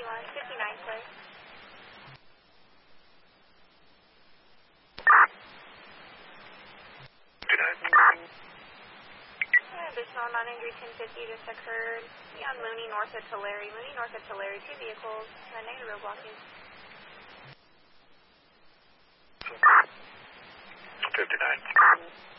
59, sir. Additional non-injury 1050 just occurred. On Mooney north of Tulare. Mooney north of Tulare, 2 vehicles. Negative road blocking. 59.